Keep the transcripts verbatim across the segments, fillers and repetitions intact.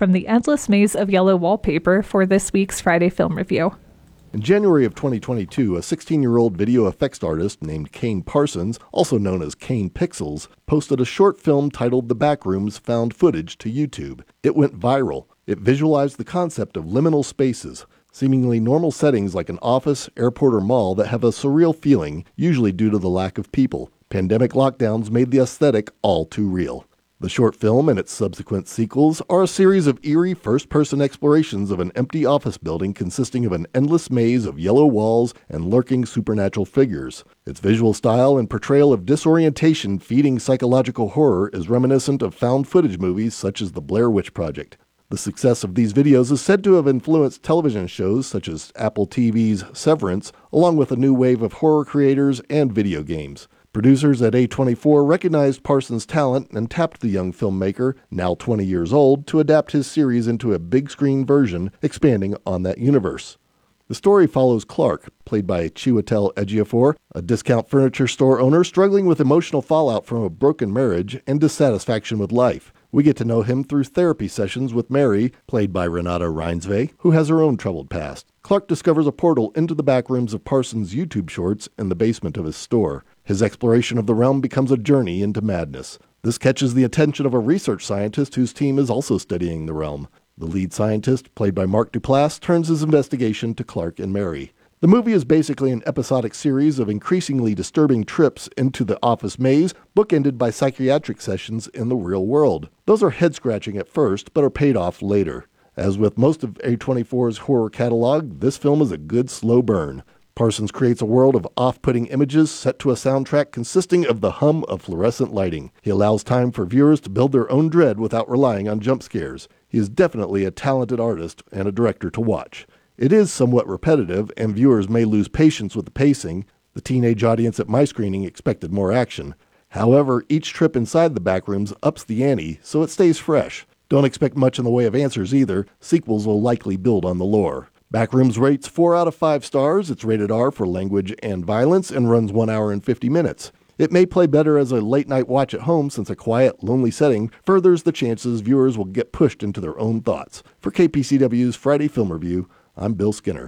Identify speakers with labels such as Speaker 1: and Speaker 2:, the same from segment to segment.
Speaker 1: from the endless maze of yellow wallpaper for this week's Friday Film Review.
Speaker 2: In January of twenty twenty-two, a sixteen-year-old video effects artist named Kane Parsons, also known as Kane Pixels, posted a short film titled The Backrooms Found Footage to YouTube. It went viral. It visualized the concept of liminal spaces, seemingly normal settings like an office, airport, or mall that have a surreal feeling, usually due to the lack of people. Pandemic lockdowns made the aesthetic all too real. The short film and its subsequent sequels are a series of eerie first-person explorations of an empty office building consisting of an endless maze of yellow walls and lurking supernatural figures. Its visual style and portrayal of disorientation feeding psychological horror is reminiscent of found footage movies such as The Blair Witch Project. The success of these videos is said to have influenced television shows such as Apple T V's Severance, along with a new wave of horror creators and video games. Producers at A twenty-four recognized Parsons' talent and tapped the young filmmaker, now twenty years old, to adapt his series into a big-screen version, expanding on that universe. The story follows Clark, played by Chiwetel Ejiofor, a discount furniture store owner struggling with emotional fallout from a broken marriage and dissatisfaction with life. We get to know him through therapy sessions with Mary, played by Renata Reinsve, who has her own troubled past. Clark discovers a portal into the backrooms of Parsons' YouTube shorts in the basement of his store. His exploration of the realm becomes a journey into madness. This catches the attention of a research scientist whose team is also studying the realm. The lead scientist, played by Mark Duplass, turns his investigation to Clark and Mary. The movie is basically an episodic series of increasingly disturbing trips into the office maze, bookended by psychiatric sessions in the real world. Those are head-scratching at first, but are paid off later. As with most of A twenty-four's horror catalog, this film is a good slow burn. Parsons creates a world of off-putting images set to a soundtrack consisting of the hum of fluorescent lighting. He allows time for viewers to build their own dread without relying on jump scares. He is definitely a talented artist and a director to watch. It is somewhat repetitive, and viewers may lose patience with the pacing. The teenage audience at my screening expected more action. However, each trip inside the backrooms ups the ante, so it stays fresh. Don't expect much in the way of answers either. Sequels will likely build on the lore. Backrooms rates four out of five stars. It's rated R for language and violence and runs one hour and fifty minutes. It may play better as a late-night watch at home since a quiet, lonely setting furthers the chances viewers will get pushed into their own thoughts. For K P C W's Friday Film Review, I'm Bill Skinner.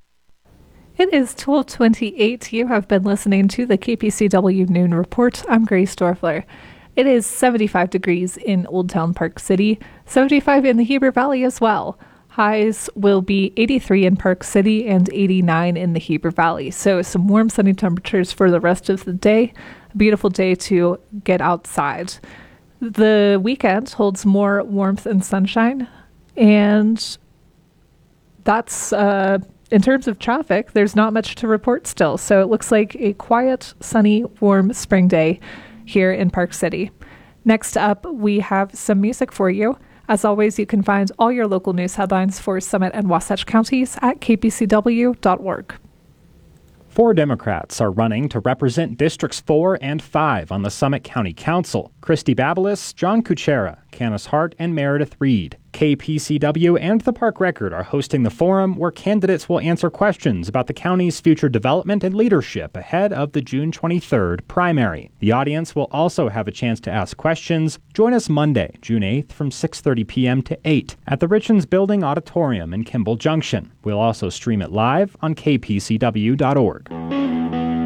Speaker 1: It is twelve twenty-eight. You have been listening to the K P C W Noon Report. I'm Grace Dorfler. It is seventy-five degrees in Old Town Park City, seventy-five in the Heber Valley as well. Highs will be eighty-three in Park City and eighty-nine in the Heber Valley. So some warm sunny temperatures for the rest of the day. A beautiful day to get outside. The weekend holds more warmth and sunshine, and that's, uh, in terms of traffic, there's not much to report still. So it looks like a quiet, sunny, warm spring day here in Park City. Next up, we have some music for you. As always, you can find all your local news headlines for Summit and Wasatch counties at k p c w dot org.
Speaker 3: Four Democrats are running to represent Districts four and five on the Summit County Council. Christy Babelis, John Kuchera, Canis Hart, and Meredith Reed. K P C W and the Park Record are hosting the forum where candidates will answer questions about the county's future development and leadership ahead of the June twenty-third primary. The audience will also have a chance to ask questions. Join us Monday, June eighth from six thirty p.m. to eight at the Richens Building Auditorium in Kimball Junction. We'll also stream it live on k p c w dot org.